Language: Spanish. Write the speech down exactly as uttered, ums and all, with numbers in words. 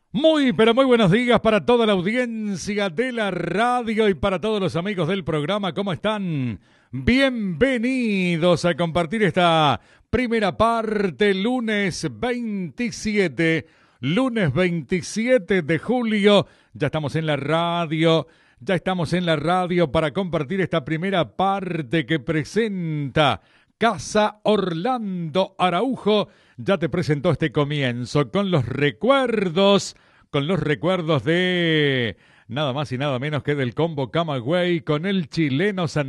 Muy, pero muy buenos días para toda la audiencia de la radio y para todos los amigos del programa. ¿Cómo están? Bienvenidos a compartir esta primera parte, lunes veintisiete, lunes veintisiete de julio. Ya estamos en la radio, ya estamos en la radio para compartir esta primera parte que presenta Casa Orlando Araujo. Ya te presentó este comienzo con los recuerdos, con los recuerdos de nada más y nada menos que del combo Camagüey con el chileno San